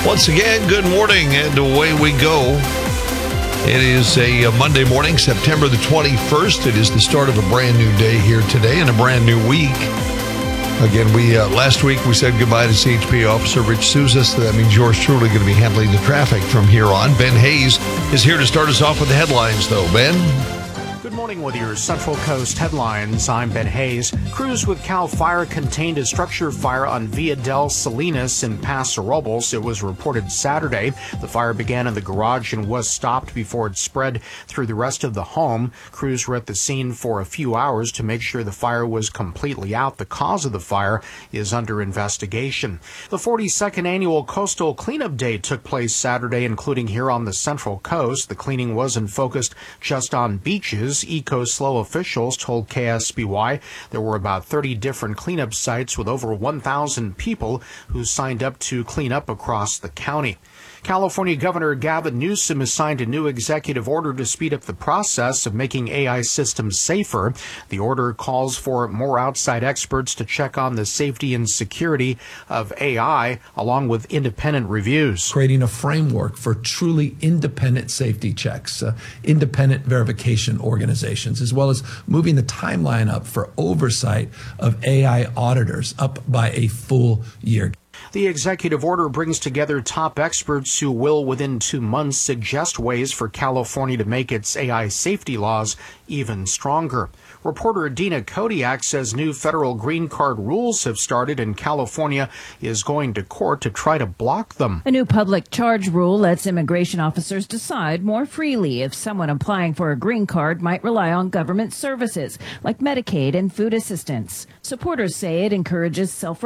Once again, good morning, and away we go. It is a Monday morning, September the 21st. It is the start of a brand new day here today and a brand new week. Again, last week we said goodbye to CHP Officer Rich Souza, so that means yours truly going to be handling the traffic from here on. Ben Hayes is here to start us off with the headlines, though. Ben? Good morning with your Central Coast headlines. I'm Ben Hayes. Crews with CAL FIRE contained a structure fire on Via del Salinas in Paso Robles. It was reported Saturday. The fire began in the garage and was stopped before it spread through the rest of the home. Crews were at the scene for a few hours to make sure the fire was completely out. The cause of the fire is under investigation. The 42nd annual Coastal Cleanup Day took place Saturday, including here on the Central Coast. The cleaning wasn't focused just on beaches. EcoSlow officials told KSBY there were about 30 different cleanup sites with over 1,000 people who signed up to clean up across the county. California Governor Gavin Newsom has signed a new executive order to speed up the process of making AI systems safer. The order calls for more outside experts to check on the safety and security of AI, along with independent reviews. Creating a framework for truly independent safety checks, independent verification organizations, as well as moving the timeline up for oversight of AI auditors up by a full year. The executive order brings together top experts who will, within 2 months, suggest ways for California to make its AI safety laws even stronger. Reporter Dina Kodiak says new federal green card rules have started, and California is going to court to try to block them. A new public charge rule lets immigration officers decide more freely if someone applying for a green card might rely on government services like Medicaid and food assistance. Supporters say it encourages self